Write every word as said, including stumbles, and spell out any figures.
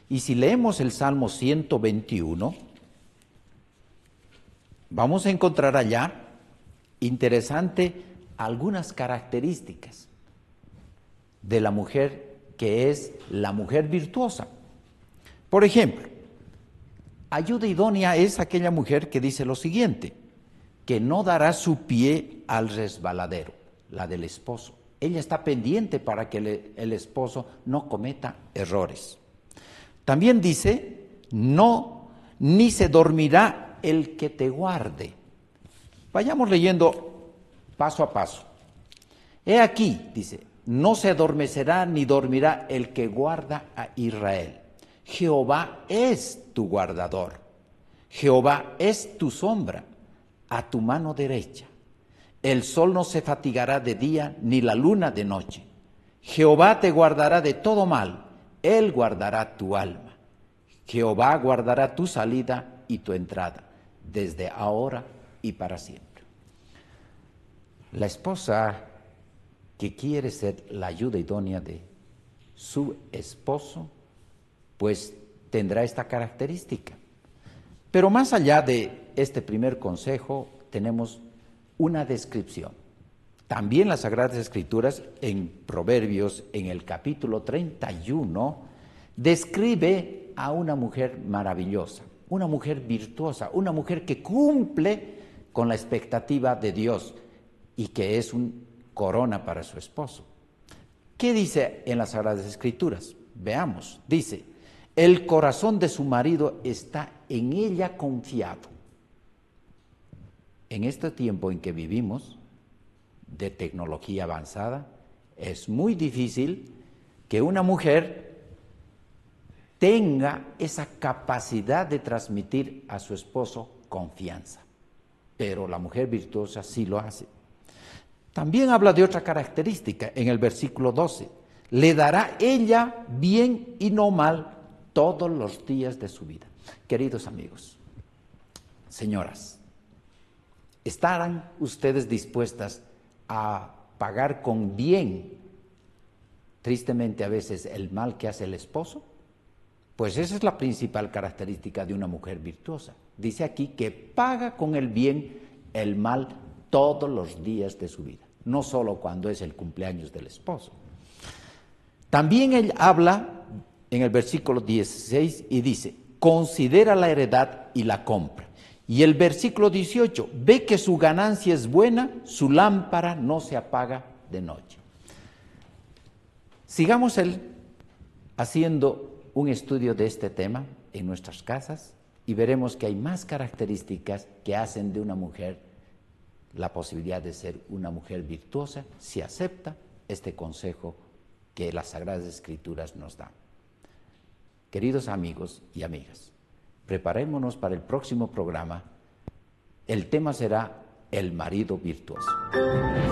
Y si leemos el Salmo ciento veintiuno, vamos a encontrar allá, interesante, algunas características de la mujer que es la mujer virtuosa. Por ejemplo, ayuda idónea es aquella mujer que dice lo siguiente, que no dará su pie al resbaladero, la del esposo. Ella está pendiente para que el, el esposo no cometa errores. También dice, no, ni se dormirá el que te guarde. Vayamos leyendo paso a paso. He aquí, dice, no se adormecerá ni dormirá el que guarda a Israel. Jehová es tu guardador. Jehová es tu sombra a tu mano derecha. El sol no se fatigará de día, ni la luna de noche. Jehová te guardará de todo mal. Él guardará tu alma. Jehová guardará tu salida y tu entrada, desde ahora y para siempre. La esposa que quiere ser la ayuda idónea de su esposo, pues tendrá esta característica. Pero más allá de este primer consejo, tenemos una descripción. También las Sagradas Escrituras, en Proverbios, en el capítulo treinta y uno, describe a una mujer maravillosa, una mujer virtuosa, una mujer que cumple con la expectativa de Dios y que es un corona para su esposo. ¿Qué dice en las Sagradas Escrituras? Veamos, dice, el corazón de su marido está en ella confiado. En este tiempo en que vivimos, de tecnología avanzada, es muy difícil que una mujer tenga esa capacidad de transmitir a su esposo confianza. Pero la mujer virtuosa sí lo hace. También habla de otra característica en el versículo doce. Le dará ella bien y no mal todos los días de su vida. Queridos amigos, señoras, ¿estarán ustedes dispuestas a pagar con bien, tristemente a veces, el mal que hace el esposo? Pues esa es la principal característica de una mujer virtuosa. Dice aquí que paga con el bien el mal todos los días de su vida, no solo cuando es el cumpleaños del esposo. También él habla en el versículo dieciséis y dice, considera la heredad y la compra. Y el versículo dieciocho, ve que su ganancia es buena, su lámpara no se apaga de noche. Sigamos el, haciendo un estudio de este tema en nuestras casas y veremos que hay más características que hacen de una mujer la posibilidad de ser una mujer virtuosa si acepta este consejo que las Sagradas Escrituras nos dan. Queridos amigos y amigas, preparémonos para el próximo programa. El tema será el marido virtuoso.